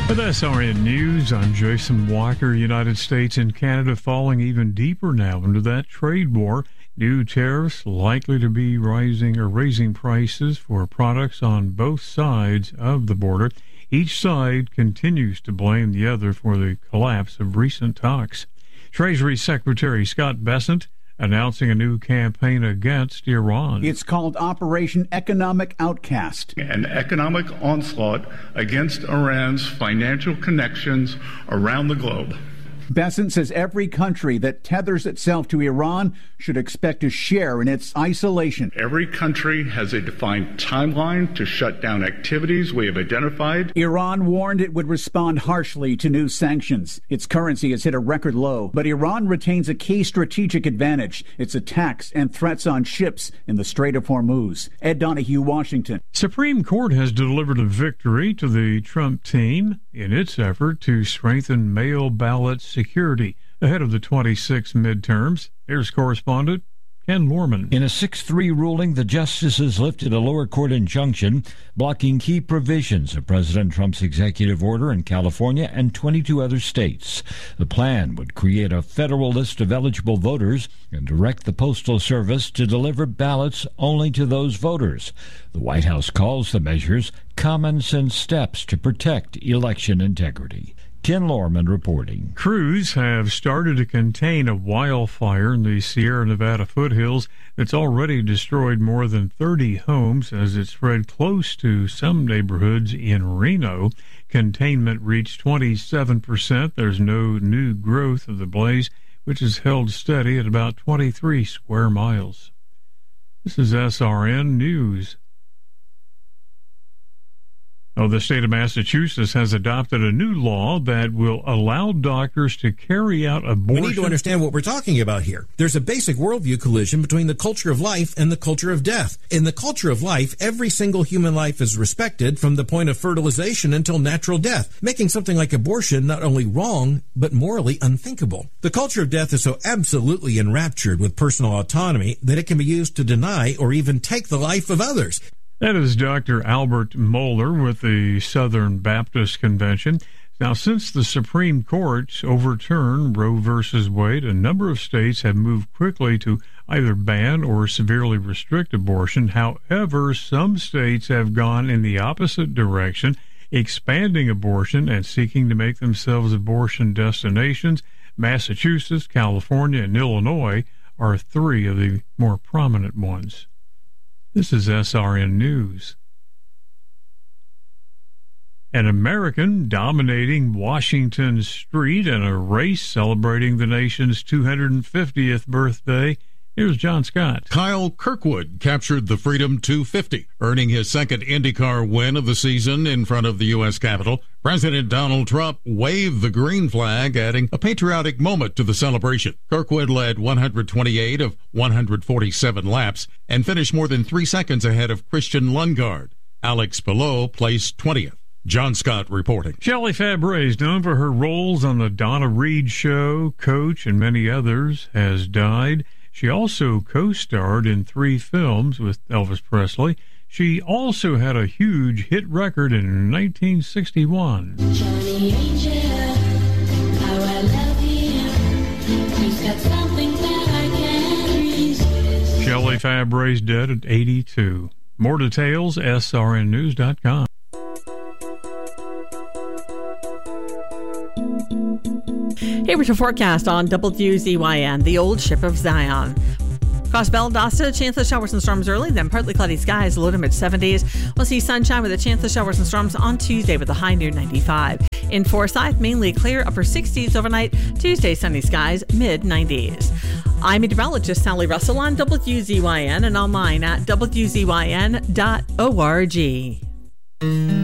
With SRN News, I'm Jason Walker. United States and Canada falling even deeper now into that trade war. New tariffs likely to be raising prices for products on both sides of the border. Each side continues to blame the other for the collapse of recent talks. Treasury Secretary Scott Bessent announcing a new campaign against Iran. It's called Operation Economic Outcast. An economic onslaught against Iran's financial connections around the globe. Bessent says every country that tethers itself to Iran should expect to share in its isolation. Every country has a defined timeline to shut down activities we have identified. Iran warned it would respond harshly to new sanctions. Its currency has hit a record low, but Iran retains a key strategic advantage: its attacks and threats on ships in the Strait of Hormuz. Ed Donahue, Washington. Supreme Court has delivered a victory to the Trump team in its effort to strengthen mail ballot security ahead of the 26 midterms. Here's correspondent Ken Lorman. In a 6-3 ruling, the justices lifted a lower court injunction blocking key provisions of President Trump's executive order in California and 22 other states. The plan would create a federal list of eligible voters and direct the Postal Service to deliver ballots only to those voters. The White House calls the measures common sense steps to protect election integrity. Ken Lorman reporting. Crews have started to contain a wildfire in the Sierra Nevada foothills that's already destroyed more than 30 homes as it spread close to some neighborhoods in Reno. Containment reached 27%. There's no new growth of the blaze, which is held steady at about 23 square miles. This is SRN News. The state of Massachusetts has adopted a new law that will allow doctors to carry out abortion. We need to understand what we're talking about here. There's a basic worldview collision between the culture of life and the culture of death. In the culture of life, every single human life is respected from the point of fertilization until natural death, making something like abortion not only wrong, but morally unthinkable. The culture of death is so absolutely enraptured with personal autonomy that it can be used to deny or even take the life of others. That is Dr. Albert Mohler with the Southern Baptist Convention. Now, since the Supreme Court overturned Roe v. Wade, a number of states have moved quickly to either ban or severely restrict abortion. However, some states have gone in the opposite direction, expanding abortion and seeking to make themselves abortion destinations. Massachusetts, California, and Illinois are three of the more prominent ones. This is SRN News. An American dominating Washington Street in a race celebrating the nation's 250th birthday. Here's John Scott. Kyle Kirkwood captured the Freedom 250, earning his second IndyCar win of the season in front of the U.S. Capitol. President Donald Trump waved the green flag, adding a patriotic moment to the celebration. Kirkwood led 128 of 147 laps and finished more than 3 seconds ahead of Christian Lundgaard. Alex Palou placed 20th. John Scott reporting. Shelley Fabre is known for her roles on The Donna Reed Show, Coach, and many others, has died. She also co-starred in 3 films with Elvis Presley. She also had a huge hit record in 1961. Johnny Angel, how I love him. He's got something that I can't resist. Shelley Fabre's dead at 82. More details, srnnews.com. Here with your forecast on WZYN, the old ship of Zion. Across Valdosta, chance of showers and storms early, then partly cloudy skies, low to mid-70s. We'll see sunshine with a chance of showers and storms on Tuesday with a high near 95. In Forsyth, mainly clear, upper 60s overnight. Tuesday, sunny skies, mid-90s. I'm meteorologist Sally Russell on WZYN and online at WZYN.org.